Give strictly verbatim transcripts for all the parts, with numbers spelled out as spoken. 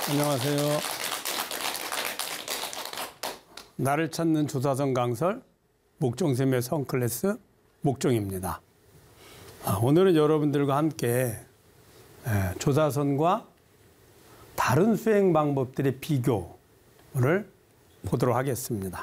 안녕하세요. 나를 찾는 조사선 강설 목종샘의 성클래스 목종입니다. 오늘은 여러분들과 함께 조사선과 다른 수행 방법들의 비교를 보도록 하겠습니다.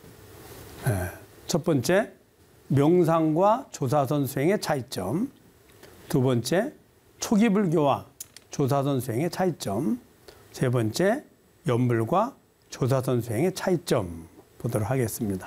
첫 번째, 명상과 조사선 수행의 차이점. 두 번째, 초기 불교와 조사선 수행의 차이점. 세 번째, 연불과 조사선 수행의 차이점 보도록 하겠습니다.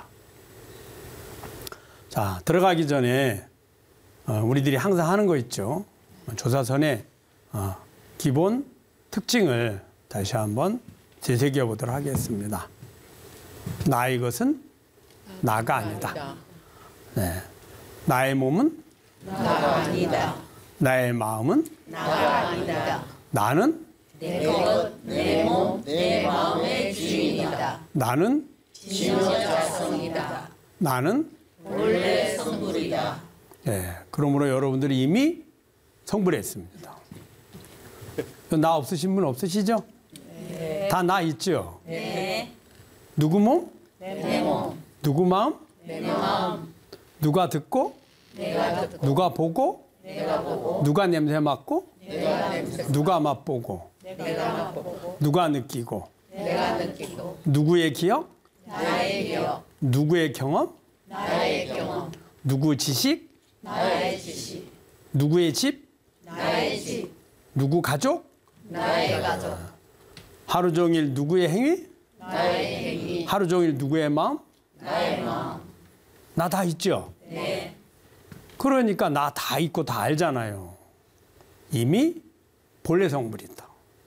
자, 들어가기 전에 우리들이 항상 하는 거 있죠. 조사선의 기본 특징을 다시 한번 되새겨 보도록 하겠습니다. 나의 것은 나가 아니다. 네. 나의 몸은 나가 아니다. 나의 마음은 나가 아니다. 나는 내 것, 내 몸, 내 마음의 주인이다. 나는 진여자성이다. 나는 본래 성불이다. 예, 그러므로 여러분들이 이미 성불했습니다. 나 없으신 분 없으시죠? 네. 다 나 있죠? 네. 누구 몸? 내 몸. 누구 마음? 내 마음. 누가 듣고? 내가 듣고. 누가 보고? 내가 보고. 누가 냄새 맡고? 내가 냄새. 누가 맛보고? 내가 맛보고. 누가 느끼고? 내가 느끼고. 누구의 기억? 나의 기억. 누구의 경험? 나의 경험. 누구 지식? 나의 지식. 누구의 집? 나의 집. 누구 가족? 나의 가족. 하루 종일 누구의 행위? 나의 행위. 하루 종일 누구의 마음? 나의 마음. 나 다 있죠? 네. 그러니까 나 다 있고 다 알잖아요. 이미 본래 성불이다.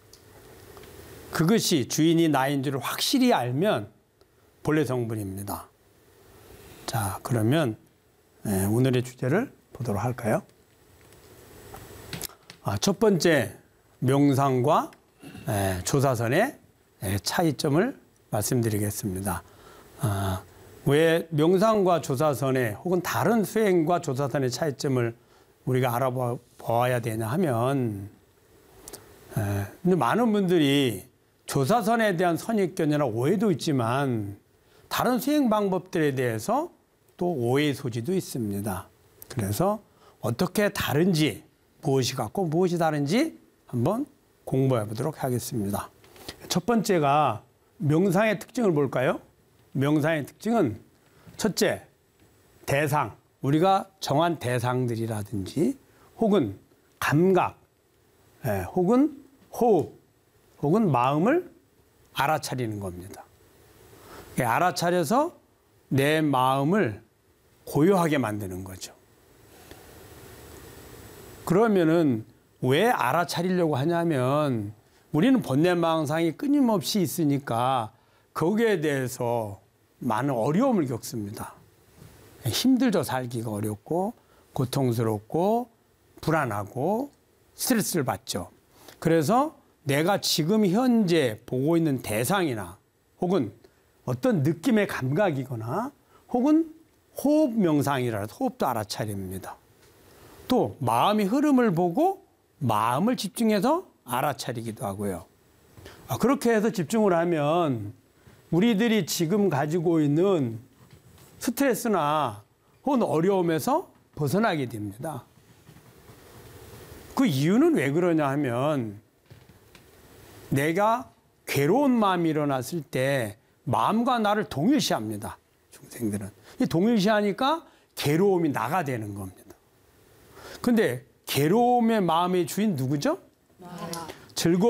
그것이 주인이 나인 줄을 확실히 알면 본래 성불입니다. 자, 그러면 네, 오늘의 주제를 보도록 할까요? 아, 첫 번째, 명상과 에, 조사선의 에, 차이점을 말씀드리겠습니다. 아, 왜 명상과 조사선의 혹은 다른 수행과 조사선의 차이점을 우리가 알아보아야 되냐 하면 에, 근데 많은 분들이 조사선에 대한 선입견이나 오해도 있지만 다른 수행 방법들에 대해서 또 오해의 소지도 있습니다. 그래서 어떻게 다른지, 무엇이 같고 무엇이 다른지 한번 공부해 보도록 하겠습니다. 첫 번째가 명상의 특징을 볼까요? 명상의 특징은 첫째, 대상, 우리가 정한 대상들이라든지 혹은 감각, 예, 혹은 호흡, 혹은 마음을 알아차리는 겁니다. 알아차려서 내 마음을 고요하게 만드는 거죠. 그러면은 왜 알아차리려고 하냐면 우리는 본래망상이 끊임없이 있으니까 거기에 대해서 많은 어려움을 겪습니다. 힘들죠. 살기가 어렵고 고통스럽고 불안하고 스트레스를 받죠. 그래서 내가 지금 현재 보고 있는 대상이나 혹은 어떤 느낌의 감각이거나 혹은 호흡 명상이라도 호흡도 알아차립니다. 또 마음의 흐름을 보고 마음을 집중해서 알아차리기도 하고요. 그렇게 해서 집중을 하면 우리들이 지금 가지고 있는 스트레스나 혹은 어려움에서 벗어나게 됩니다. 그 이유는 왜 그러냐 하면 내가 괴로운 마음이 일어났을 때 마음과 나를 동일시합니다. 중생들은. 이 동일시하니까 괴로움이 나가 되는 겁니다. 근데 괴로움의 마음의 주인 누구죠? 즐거움.